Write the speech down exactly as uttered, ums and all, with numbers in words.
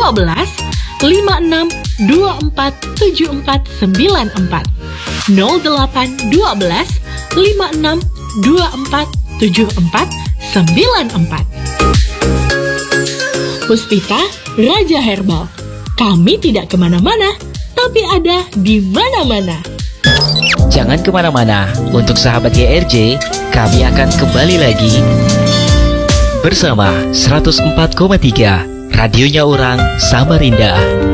belas lima enam dua empat tujuh empat sembilan empat nol delapan dua belas lima enam dua empat tujuh empat sembilan empat. Puspita, Raja Herbal. Kami tidak kemana-mana, tapi ada di mana-mana. Jangan kemana-mana, untuk sahabat G R J, kami akan kembali lagi bersama seratus empat koma tiga radionya orang Samarinda.